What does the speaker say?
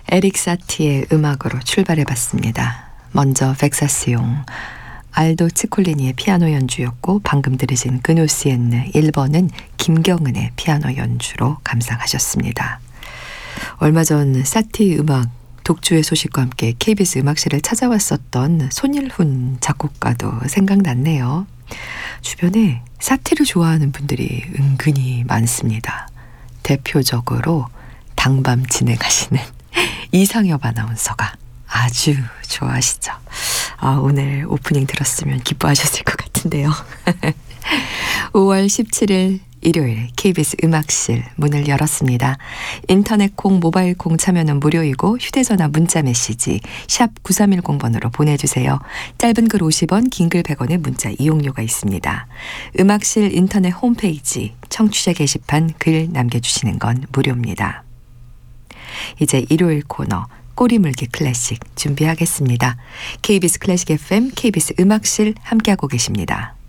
에릭 사티의 음악으로 출발해봤습니다. 먼저 벡사스용, 알도 치콜리니의 피아노 연주였고 방금 들으신 그누시엔느 1번은 김경은의 피아노 연주로 감상하셨습니다. 얼마 전 사티 음악 독주의 소식과 함께 KBS 음악실을 찾아왔었던 손일훈 작곡가도 생각났네요. 주변에 사티를 좋아하는 분들이 은근히 많습니다. 대표적으로 당밤 진행하시는 이상엽 아나운서가 아주 좋아하시죠. 오늘 오프닝 들었으면 기뻐하셨을 것 같은데요. 5월 17일 일요일 KBS 음악실 문을 열었습니다. 인터넷 콩, 모바일 콩 참여는 무료이고 휴대전화 문자 메시지 샵 9310번으로 보내주세요. 짧은 글 50원, 긴 글 100원의 문자 이용료가 있습니다. 음악실 인터넷 홈페이지 청취자 게시판 글 남겨주시는 건 무료입니다. 이제 일요일 코너 꼬리물기 클래식 준비하겠습니다. KBS 클래식 FM, KBS 음악실 함께하고 계십니다.